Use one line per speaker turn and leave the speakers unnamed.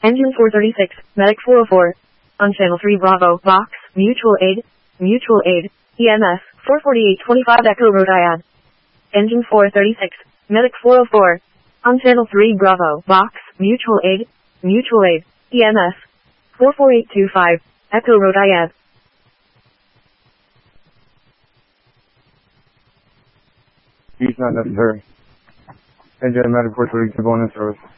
Engine 436, Medic 404. On Channel 3 Bravo, Box, Mutual Aid, EMS, 44825 Echo Rhode Island. Engine 436, Medic 404. On Channel 3 Bravo, Box, Mutual Aid, EMS, 44825, Echo Rhode Island.
Use not necessary. Engine Medic 432 bonus service.